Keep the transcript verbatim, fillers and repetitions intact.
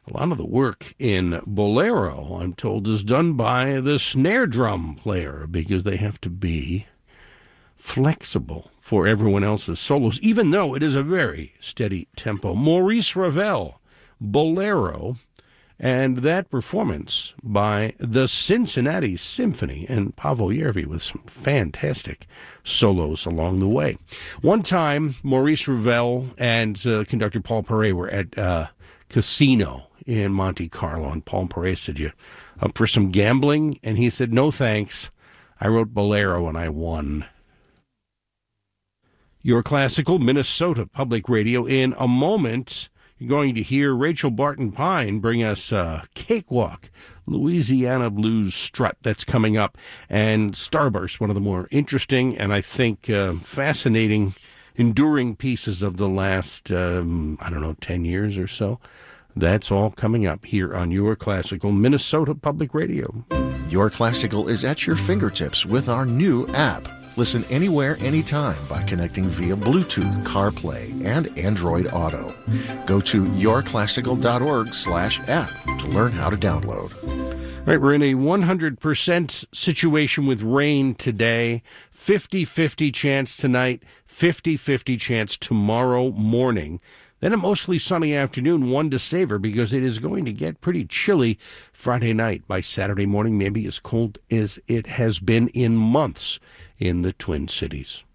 A lot of the work in Bolero, I'm told, is done by the snare drum player because they have to be flexible for everyone else's solos, even though it is a very steady tempo. Maurice Ravel, Bolero, and that performance by the Cincinnati Symphony and Pavel Yervi with some fantastic solos along the way. One time, Maurice Ravel and uh, conductor Paul Paray were at uh, Casino in Monte Carlo, and Paul Paray said, "You up for some gambling?" And he said, "No thanks. I wrote Bolero and I won." Your Classical Minnesota Public Radio. In a moment, you're going to hear Rachel Barton Pine bring us uh, Cakewalk, Louisiana Blues Strut. That's coming up. And Starburst, one of the more interesting and I think uh, fascinating, enduring pieces of the last, um, I don't know, ten years or so. That's all coming up here on Your Classical Minnesota Public Radio. Your Classical is at your fingertips with our new app. Listen anywhere, anytime by connecting via Bluetooth, CarPlay, and Android Auto. Go to yourclassical.org slash app to learn how to download. All right, we're in a one hundred percent situation with rain today, fifty-fifty chance tonight, fifty-fifty chance tomorrow morning. Then a mostly sunny afternoon, one to savor because it is going to get pretty chilly Friday night. By Saturday morning, maybe as cold as it has been in months in the Twin Cities.